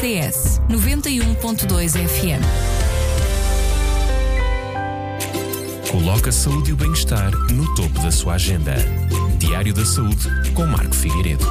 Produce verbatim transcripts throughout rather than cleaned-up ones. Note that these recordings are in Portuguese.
C S noventa e um ponto dois F M. Coloca a saúde e o bem-estar no topo da sua agenda. Diário da Saúde com Marco Figueiredo.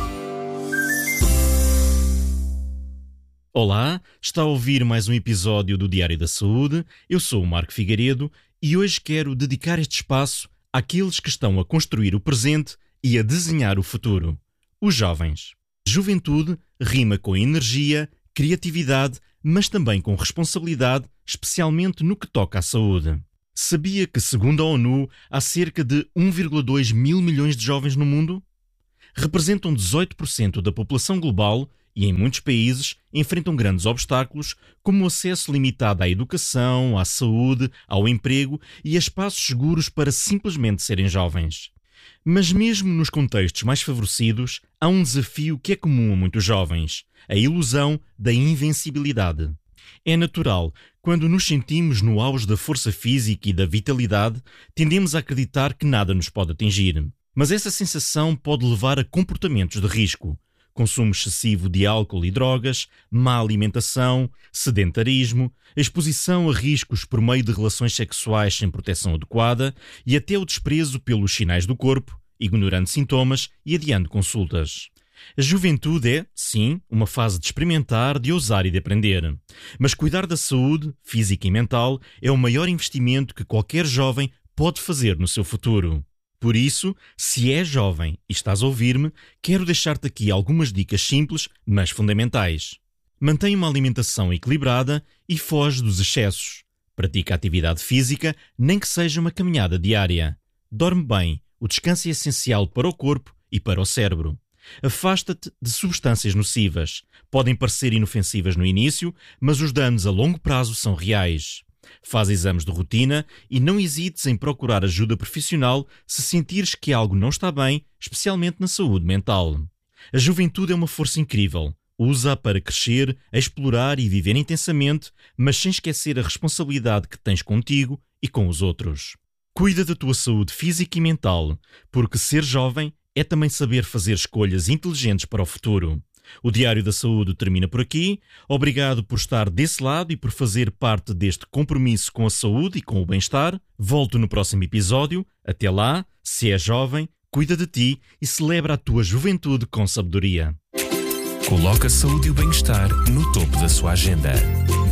Olá, está a ouvir mais um episódio do Diário da Saúde. Eu sou o Marco Figueiredo e hoje quero dedicar este espaço àqueles que estão a construir o presente e a desenhar o futuro. Os jovens. Juventude rima com energia, criatividade, mas também com responsabilidade, especialmente no que toca à saúde. Sabia que, segundo a ONU, há cerca de um vírgula dois mil milhões de jovens no mundo? Representam dezoito por cento da população global e, em muitos países, enfrentam grandes obstáculos, como o acesso limitado à educação, à saúde, ao emprego e a espaços seguros para simplesmente serem jovens. Mas mesmo nos contextos mais favorecidos, há um desafio que é comum a muitos jovens: a ilusão da invencibilidade. É natural, quando nos sentimos no auge da força física e da vitalidade, tendemos a acreditar que nada nos pode atingir. Mas essa sensação pode levar a comportamentos de risco. Consumo excessivo de álcool e drogas, má alimentação, sedentarismo, exposição a riscos por meio de relações sexuais sem proteção adequada e até o desprezo pelos sinais do corpo, ignorando sintomas e adiando consultas. A juventude é, sim, uma fase de experimentar, de ousar e de aprender. Mas cuidar da saúde, física e mental, é o maior investimento que qualquer jovem pode fazer no seu futuro. Por isso, se és jovem e estás a ouvir-me, quero deixar-te aqui algumas dicas simples, mas fundamentais. Mantém uma alimentação equilibrada e foge dos excessos. Pratica atividade física, nem que seja uma caminhada diária. Dorme bem, o descanso é essencial para o corpo e para o cérebro. Afasta-te de substâncias nocivas. Podem parecer inofensivas no início, mas os danos a longo prazo são reais. Faz exames de rotina e não hesites em procurar ajuda profissional se sentires que algo não está bem, especialmente na saúde mental. A juventude é uma força incrível. Usa-a para crescer, explorar e viver intensamente, mas sem esquecer a responsabilidade que tens contigo e com os outros. Cuida da tua saúde física e mental, porque ser jovem é também saber fazer escolhas inteligentes para o futuro. O Diário da Saúde termina por aqui. Obrigado por estar desse lado e por fazer parte deste compromisso com a saúde e com o bem-estar. Volto no próximo episódio. Até lá, se és jovem, cuida de ti e celebra a tua juventude com sabedoria. Coloca a saúde e o bem-estar no topo da sua agenda.